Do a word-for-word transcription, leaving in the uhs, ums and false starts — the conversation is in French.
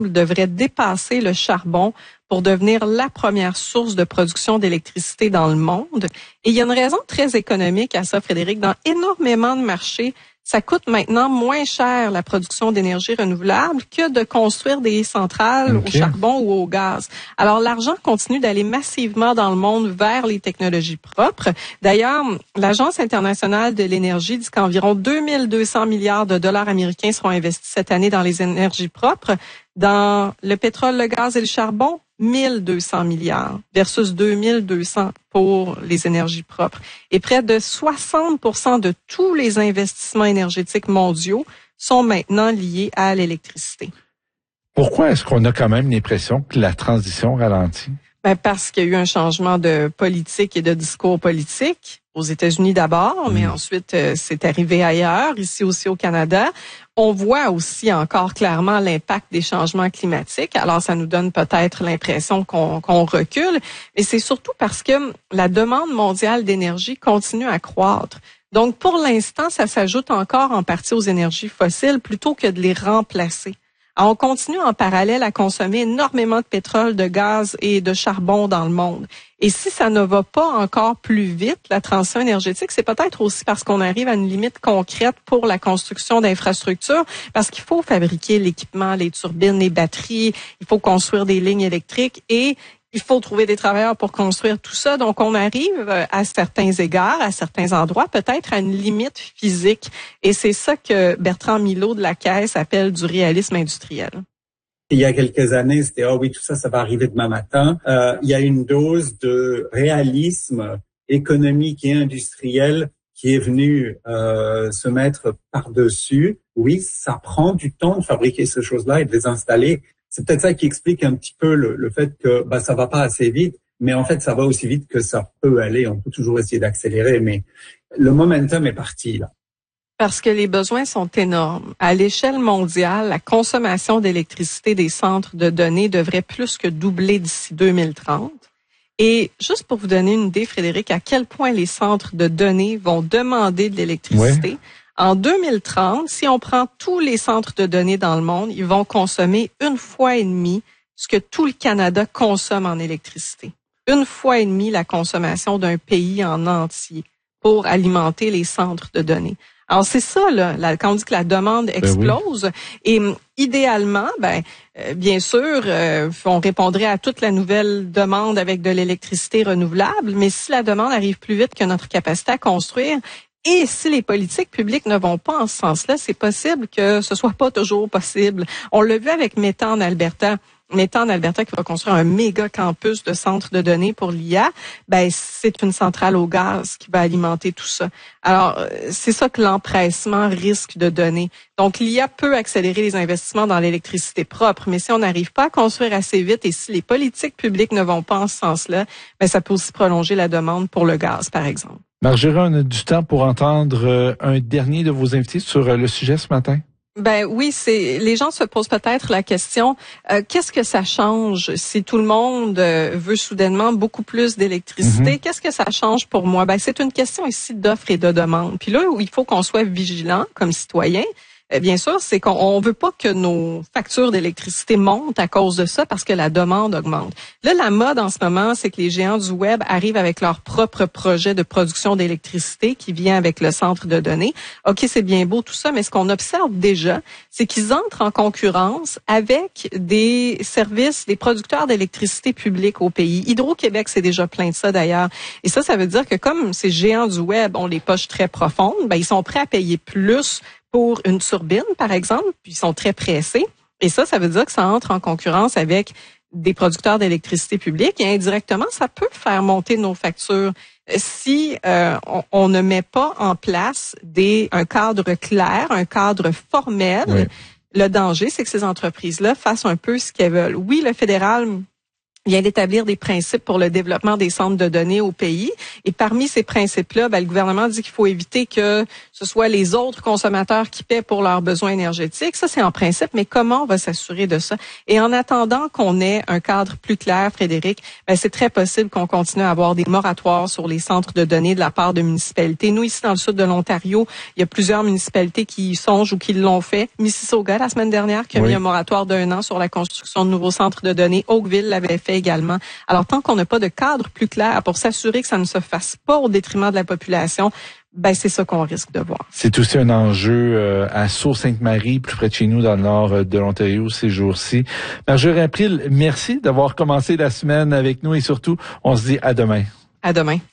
devrait dépasser le charbon pour devenir la première source de production d'électricité dans le monde. Et il y a une raison très économique à ça, Frédéric. Dans énormément de marchés, ça coûte maintenant moins cher la production d'énergie renouvelable que de construire des centrales okay. au charbon ou au gaz. Alors, l'argent continue d'aller massivement dans le monde vers les technologies propres. D'ailleurs, l'Agence internationale de l'énergie dit qu'environ deux mille deux cents milliards de dollars américains seront investis cette année dans les énergies propres. Dans le pétrole, le gaz et le charbon, mille deux cents milliards versus deux mille deux cents pour les énergies propres. Et près de soixante pour cent de tous les investissements énergétiques mondiaux sont maintenant liés à l'électricité. Pourquoi est-ce qu'on a quand même l'impression que la transition ralentit? Ben parce qu'il y a eu un changement de politique et de discours politique aux États-Unis d'abord, mmh. mais ensuite euh, c'est arrivé ailleurs, ici aussi au Canada. On voit aussi encore clairement l'impact des changements climatiques. Alors ça nous donne peut-être l'impression qu'on, qu'on recule, mais c'est surtout parce que la demande mondiale d'énergie continue à croître. Donc pour l'instant, ça s'ajoute encore en partie aux énergies fossiles plutôt que de les remplacer. Alors, on continue en parallèle à consommer énormément de pétrole, de gaz et de charbon dans le monde. Et si ça ne va pas encore plus vite, la transition énergétique, c'est peut-être aussi parce qu'on arrive à une limite concrète pour la construction d'infrastructures, parce qu'il faut fabriquer l'équipement, les turbines, les batteries, il faut construire des lignes électriques et il faut trouver des travailleurs pour construire tout ça. Donc, on arrive à certains égards, à certains endroits, peut-être à une limite physique. Et c'est ça que Bertrand Milot de la Caisse appelle du réalisme industriel. Il y a quelques années, c'était « Ah oh oui, tout ça, ça va arriver demain matin euh, ». Il y a une dose de réalisme économique et industriel qui est venue euh, se mettre par-dessus. Oui, ça prend du temps de fabriquer ces choses-là et de les installer. C'est peut-être ça qui explique un petit peu le, le fait que bah ça va pas assez vite, mais en fait ça va aussi vite que ça peut aller. On peut toujours essayer d'accélérer, mais le momentum est parti là. Parce que les besoins sont énormes. À l'échelle mondiale, la consommation d'électricité des centres de données devrait plus que doubler d'ici deux mille trente. Et juste pour vous donner une idée, Frédéric, à quel point les centres de données vont demander de l'électricité. Oui. En deux mille trente, si on prend tous les centres de données dans le monde, ils vont consommer une fois et demie ce que tout le Canada consomme en électricité. Une fois et demie la consommation d'un pays en entier pour alimenter les centres de données. Alors c'est ça là, là quand on dit que la demande explose. Ben oui. Et idéalement, ben euh, bien sûr, euh, on répondrait à toute la nouvelle demande avec de l'électricité renouvelable, mais si la demande arrive plus vite que notre capacité à construire, et si les politiques publiques ne vont pas en ce sens-là, c'est possible que ce soit pas toujours possible. On l'a vu avec Meta en Alberta. Meta en Alberta qui va construire un méga campus de centres de données pour l'I A, ben c'est une centrale au gaz qui va alimenter tout ça. Alors, c'est ça que l'empressement risque de donner. Donc, l'I A peut accélérer les investissements dans l'électricité propre, mais si on n'arrive pas à construire assez vite et si les politiques publiques ne vont pas en ce sens-là, ben ça peut aussi prolonger la demande pour le gaz, par exemple. Marjorie, on a du temps pour entendre un dernier de vos invités sur le sujet ce matin. Ben oui, c'est les gens se posent peut-être la question euh, qu'est-ce que ça change si tout le monde euh, veut soudainement beaucoup plus d'électricité? Mm-hmm. Qu'est-ce que ça change pour moi? Ben c'est une question ici d'offre et de demande. Puis là où il faut qu'on soit vigilant comme citoyen, bien sûr, c'est qu'on on veut pas que nos factures d'électricité montent à cause de ça parce que la demande augmente. Là, la mode en ce moment, c'est que les géants du web arrivent avec leur propre projet de production d'électricité qui vient avec le centre de données. OK, c'est bien beau tout ça, mais ce qu'on observe déjà, c'est qu'ils entrent en concurrence avec des services, des producteurs d'électricité publique au pays. Hydro-Québec, c'est déjà plein de ça d'ailleurs. Et ça, ça veut dire que comme ces géants du web ont les poches très profondes, ben ils sont prêts à payer plus pour une turbine, par exemple, puis ils sont très pressés. Et ça, ça veut dire que ça entre en concurrence avec des producteurs d'électricité publique et indirectement, ça peut faire monter nos factures si euh, on, on ne met pas en place des un cadre clair, un cadre formel. Oui. Le danger, c'est que ces entreprises-là fassent un peu ce qu'elles veulent. Oui, le fédéral vient d'établir des principes pour le développement des centres de données au pays. Et parmi ces principes-là, ben, le gouvernement dit qu'il faut éviter que ce soit les autres consommateurs qui paient pour leurs besoins énergétiques. Ça, c'est en principe, mais comment on va s'assurer de ça? Et en attendant qu'on ait un cadre plus clair, Frédéric, ben, c'est très possible qu'on continue à avoir des moratoires sur les centres de données de la part de municipalités. Nous, ici, dans le sud de l'Ontario, il y a plusieurs municipalités qui y songent ou qui l'ont fait. Mississauga, la semaine dernière, qui a oui. mis un moratoire d'un an sur la construction de nouveaux centres de données. Oakville l'avait fait également. Alors, tant qu'on n'a pas de cadre plus clair pour s'assurer que ça ne se fasse pas au détriment de la population, ben c'est ça qu'on risque de voir. C'est aussi un enjeu euh, à Sault-Sainte-Marie, plus près de chez nous, dans le nord de l'Ontario, ces jours-ci. Marjorie April, merci d'avoir commencé la semaine avec nous et surtout, on se dit à demain. À demain.